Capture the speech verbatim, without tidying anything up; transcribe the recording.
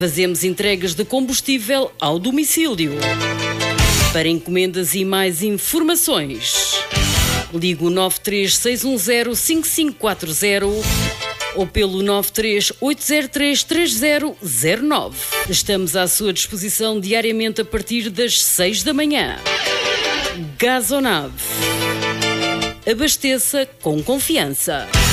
Fazemos entregas de combustível ao domicílio. Para encomendas e mais informações, ligue o nove três seis um zero cinco cinco quatro zero ou pelo nove três oito zero três três zero zero nove. Estamos à sua disposição diariamente a partir das seis da manhã. Gasonave. Abasteça com confiança.